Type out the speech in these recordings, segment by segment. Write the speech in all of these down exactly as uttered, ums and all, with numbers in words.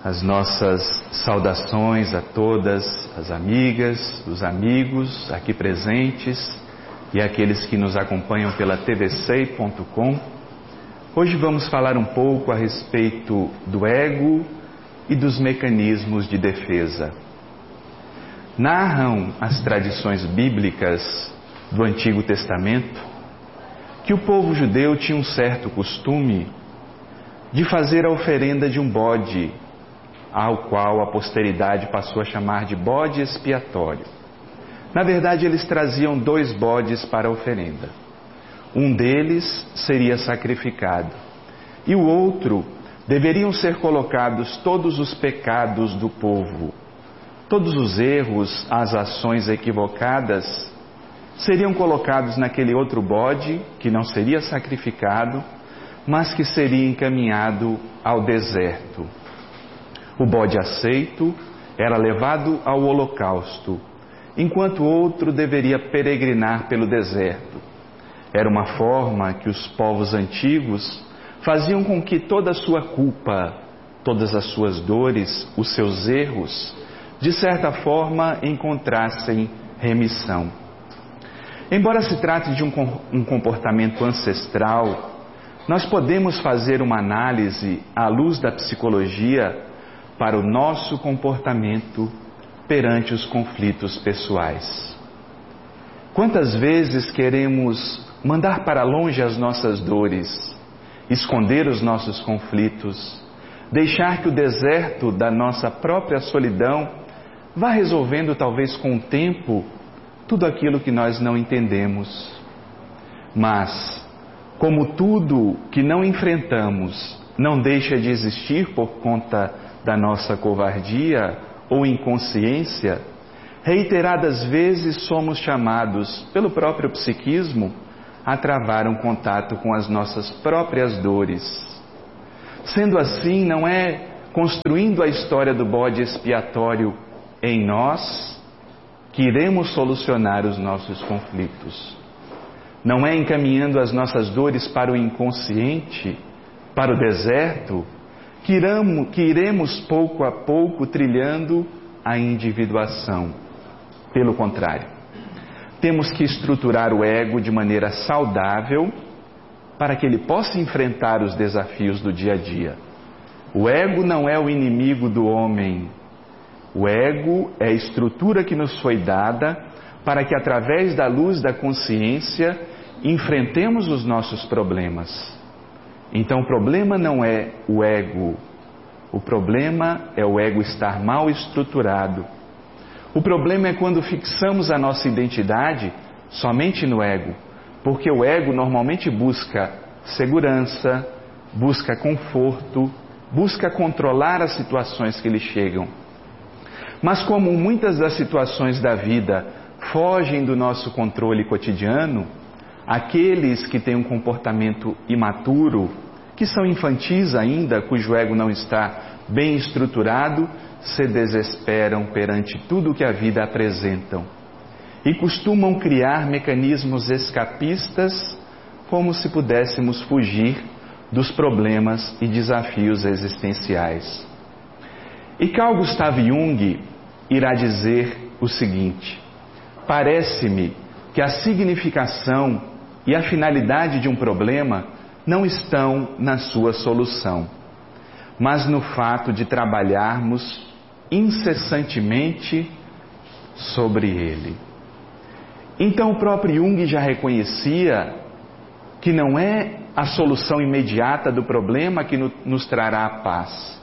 as nossas saudações a todas as amigas, os amigos aqui presentes e aqueles que nos acompanham pela T V C I ponto com. Hoje vamos falar um pouco a respeito do ego e dos mecanismos de defesa. Narram as tradições bíblicas do Antigo Testamento que o povo judeu tinha um certo costume de fazer a oferenda de um bode, ao qual a posteridade passou a chamar de bode expiatório. Na verdade, eles traziam dois bodes para a oferenda. Um deles seria sacrificado e o outro deveriam ser colocados todos os pecados do povo. Todos os erros, as ações equivocadas seriam colocados naquele outro bode que não seria sacrificado, mas que seria encaminhado ao deserto. O bode aceito era levado ao holocausto, enquanto o outro deveria peregrinar pelo deserto. Era uma forma que os povos antigos faziam com que toda a sua culpa, todas as suas dores, os seus erros, de certa forma encontrassem remissão. Embora se trate de um, um comportamento ancestral, nós podemos fazer uma análise à luz da psicologia para o nosso comportamento perante os conflitos pessoais. Quantas vezes queremos mandar para longe as nossas dores, esconder os nossos conflitos, deixar que o deserto da nossa própria solidão vá resolvendo, talvez com o tempo, tudo aquilo que nós não entendemos. Mas, como tudo que não enfrentamos não deixa de existir por conta da nossa covardia ou inconsciência, reiteradas vezes somos chamados pelo próprio psiquismo a travar um contato com as nossas próprias dores. Sendo assim, não é construindo a história do bode expiatório em nós que iremos solucionar os nossos conflitos. Não é encaminhando as nossas dores para o inconsciente, para o deserto, que iremos, que iremos pouco a pouco trilhando a individuação. Pelo contrário, temos que estruturar o ego de maneira saudável para que ele possa enfrentar os desafios do dia a dia. O ego não é o inimigo do homem. O ego é a estrutura que nos foi dada para que, através da luz da consciência, enfrentemos os nossos problemas. Então o problema não é o ego, o problema é o ego estar mal estruturado. O problema é quando fixamos a nossa identidade somente no ego, porque o ego normalmente busca segurança, busca conforto, busca controlar as situações que lhe chegam. Mas como muitas das situações da vida fogem do nosso controle cotidiano, aqueles que têm um comportamento imaturo, que são infantis ainda, cujo ego não está bem estruturado, se desesperam perante tudo o que a vida apresentam e costumam criar mecanismos escapistas como se pudéssemos fugir dos problemas e desafios existenciais. E Carl Gustav Jung irá dizer o seguinte: parece-me que a significação e a finalidade de um problema não estão na sua solução, mas no fato de trabalharmos incessantemente sobre ele. Então o próprio Jung já reconhecia que não é a solução imediata do problema que nos trará a paz,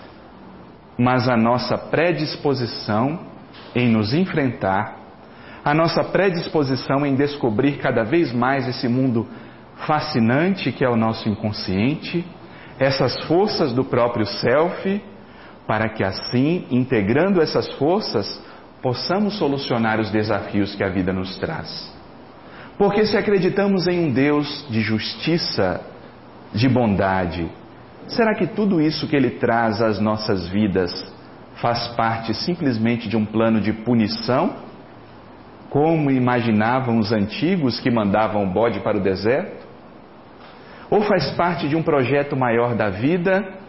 mas a nossa predisposição em nos enfrentar, a nossa predisposição em descobrir cada vez mais esse mundo fascinante que é o nosso inconsciente, essas forças do próprio self, para que assim, integrando essas forças, possamos solucionar os desafios que a vida nos traz. Porque se acreditamos em um Deus de justiça, de bondade, será que tudo isso que Ele traz às nossas vidas faz parte simplesmente de um plano de punição? Como imaginavam os antigos que mandavam o bode para o deserto? Ou faz parte de um projeto maior da vida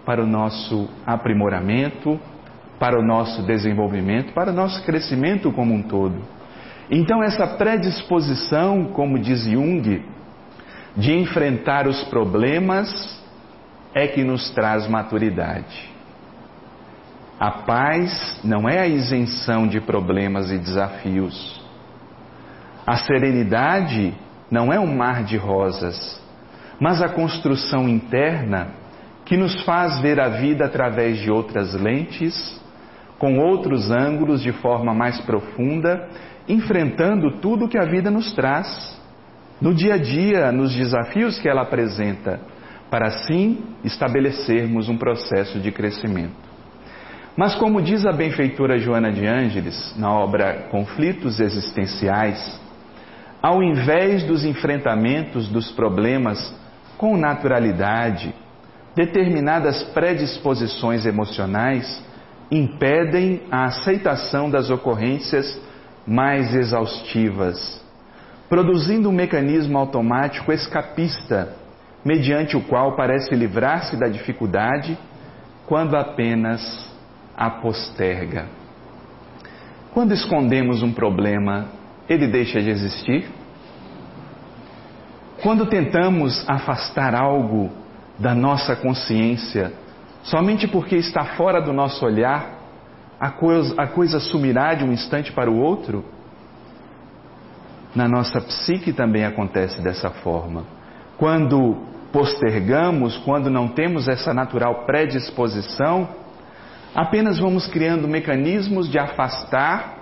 para o nosso aprimoramento, para o nosso desenvolvimento, para o nosso crescimento como um todo. Então essa predisposição, como diz Jung, de enfrentar os problemas é que nos traz maturidade. A paz não é a isenção de problemas e desafios. A serenidade não é um mar de rosas, mas a construção interna que nos faz ver a vida através de outras lentes, com outros ângulos, de forma mais profunda, enfrentando tudo que a vida nos traz, no dia a dia, nos desafios que ela apresenta, para assim estabelecermos um processo de crescimento. Mas como diz a benfeitora Joana de Ângeles, na obra Conflitos Existenciais, ao invés dos enfrentamentos dos problemas com naturalidade, determinadas predisposições emocionais impedem a aceitação das ocorrências mais exaustivas, produzindo um mecanismo automático escapista, mediante o qual parece livrar-se da dificuldade quando apenas a posterga. Quando escondemos um problema, ele deixa de existir? Quando tentamos afastar algo da nossa consciência, somente porque está fora do nosso olhar, a coisa, a coisa sumirá de um instante para o outro? Na nossa psique também acontece dessa forma. Quando postergamos, quando não temos essa natural predisposição, apenas vamos criando mecanismos de afastar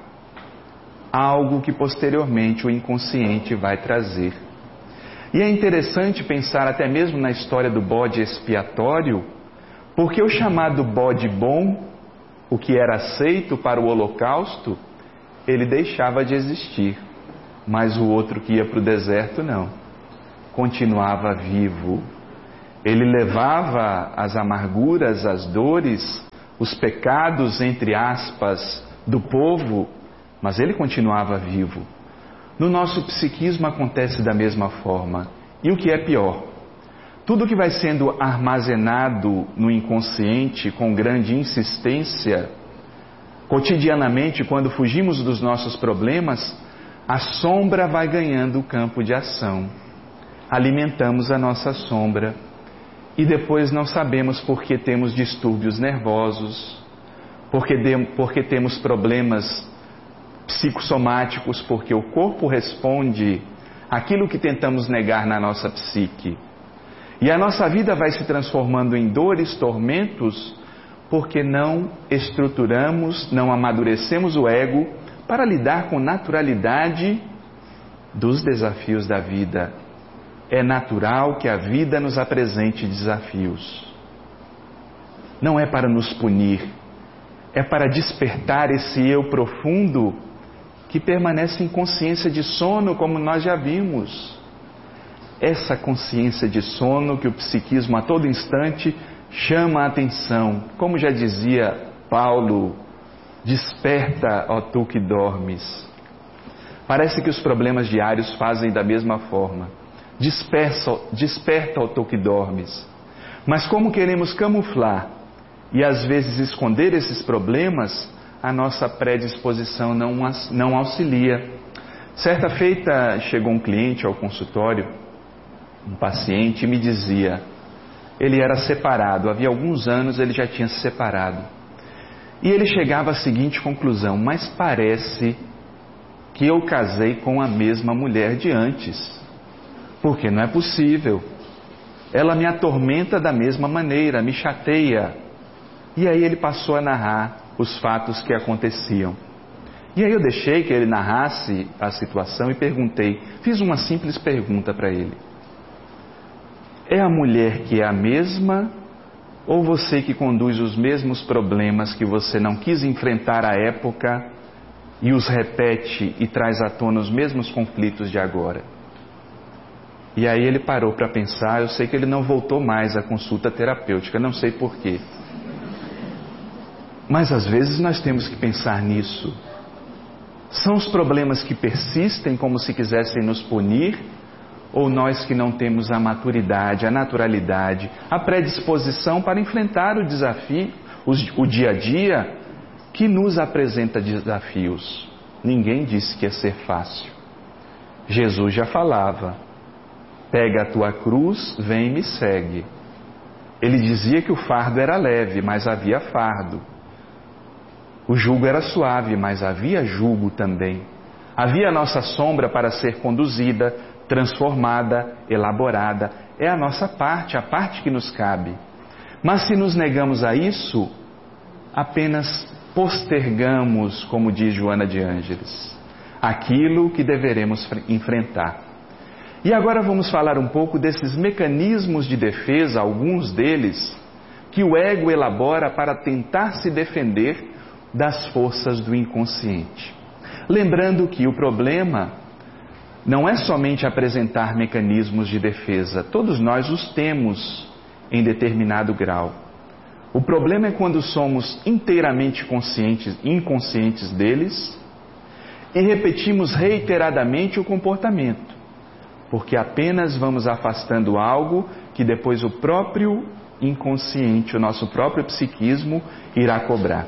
algo que posteriormente o inconsciente vai trazer. E é interessante pensar até mesmo na história do bode expiatório, porque o chamado bode bom, o que era aceito para o holocausto, ele deixava de existir, mas o outro que ia para o deserto não, continuava vivo. Ele levava as amarguras, as dores, os pecados, entre aspas, do povo, mas ele continuava vivo. No nosso psiquismo acontece da mesma forma. E o que é pior? Tudo que vai sendo armazenado no inconsciente com grande insistência, cotidianamente, quando fugimos dos nossos problemas, a sombra vai ganhando o campo de ação. Alimentamos a nossa sombra e depois não sabemos por que temos distúrbios nervosos, porque, de, porque temos problemas psicossomáticos, porque o corpo responde àquilo que tentamos negar na nossa psique. E a nossa vida vai se transformando em dores, tormentos, porque não estruturamos, não amadurecemos o ego para lidar com naturalidade dos desafios da vida. É natural que a vida nos apresente desafios. Não é para nos punir, é para despertar esse eu profundo que permanece em consciência de sono, como nós já vimos. Essa consciência de sono que o psiquismo a todo instante chama a atenção. Como já dizia Paulo, desperta, ó tu que dormes. Parece que os problemas diários fazem da mesma forma. Dispersa, desperta, ó tu que dormes. Mas como queremos camuflar e às vezes esconder esses problemas, a nossa predisposição não, não auxilia. Certa feita chegou um cliente ao consultório, um paciente, e me dizia, ele era separado, havia alguns anos ele já tinha se separado. E ele chegava à seguinte conclusão, mas parece que eu casei com a mesma mulher de antes, porque não é possível. Ela me atormenta da mesma maneira, me chateia. E aí ele passou a narrar os fatos que aconteciam. E aí eu deixei que ele narrasse a situação e perguntei, fiz uma simples pergunta para ele. É a mulher que é a mesma ou você que conduz os mesmos problemas que você não quis enfrentar à época e os repete e traz à tona os mesmos conflitos de agora? E aí ele parou para pensar, eu sei que ele não voltou mais à consulta terapêutica, não sei porquê. Mas às vezes nós temos que pensar nisso. São os problemas que persistem como se quisessem nos punir, ou nós que não temos a maturidade, a naturalidade, a predisposição para enfrentar o desafio, o dia a dia que nos apresenta desafios? Ninguém disse que ia ser fácil. Jesus já falava: pega a tua cruz, vem e me segue. Ele dizia que o fardo era leve, mas havia fardo. O jugo era suave, mas havia jugo também. Havia a nossa sombra para ser conduzida, transformada, elaborada. É a nossa parte, a parte que nos cabe. Mas se nos negamos a isso, apenas postergamos, como diz Joana de Ângeles, aquilo que deveremos enfrentar. E agora vamos falar um pouco desses mecanismos de defesa, alguns deles, que o ego elabora para tentar se defender das forças do inconsciente. Lembrando que o problema não é somente apresentar mecanismos de defesa, todos nós os temos em determinado grau. O problema é quando somos inteiramente conscientes, inconscientes deles e repetimos reiteradamente o comportamento, porque apenas vamos afastando algo que depois o próprio inconsciente, o nosso próprio psiquismo, irá cobrar.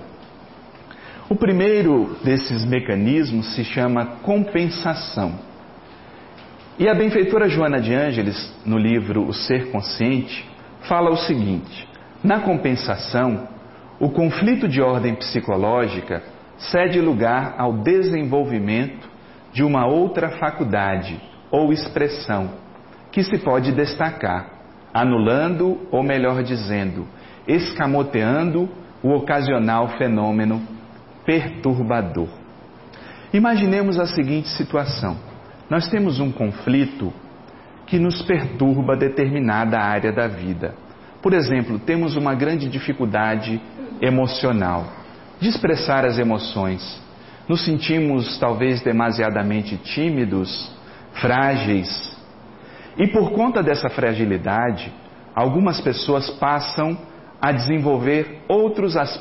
O primeiro desses mecanismos se chama compensação. E a benfeitora Joana de Ângeles, no livro O Ser Consciente, fala o seguinte: na compensação, o conflito de ordem psicológica cede lugar ao desenvolvimento de uma outra faculdade ou expressão que se pode destacar, anulando, ou melhor dizendo, escamoteando o ocasional fenômeno perturbador. Imaginemos a seguinte situação: nós temos um conflito que nos perturba determinada área da vida. Por exemplo, temos uma grande dificuldade emocional de expressar as emoções. Nos sentimos talvez demasiadamente tímidos, frágeis. E por conta dessa fragilidade, algumas pessoas passam a desenvolver outros aspectos